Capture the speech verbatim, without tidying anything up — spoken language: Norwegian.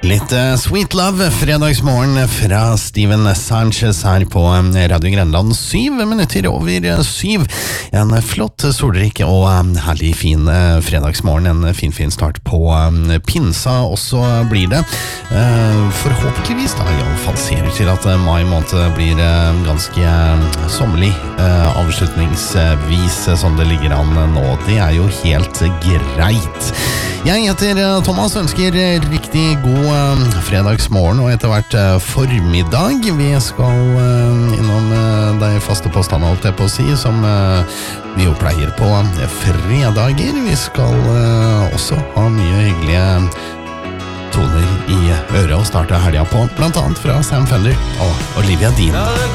Litt uh, Sweet Love, fredagsmorgen fra Steven Sanchez her på Radio Grenland. Syv minutter over syv. En flott, solrik og um, herlig fin uh, fredagsmorgen. En fin, fin start på um, pinsa også blir det. Uh, forhåpentligvis da, i alle fall ser det til at uh, mai måned blir uh, ganske uh, sommerlig uh, avslutningsvis uh, som det ligger an nå. Det er jo helt greit. Jeg heter Thomas, ønsker riktig god uh, fredagsmorgen og etter hvert uh, formiddag. Vi skal uh, innom uh, de faste postene, holdt jeg på å si, som uh, vi jo pleier på fredager. Vi skal uh, også ha mye hyggelige toner i øret og starte helga på, blant annet fra Sam Fender og Olivia Dean.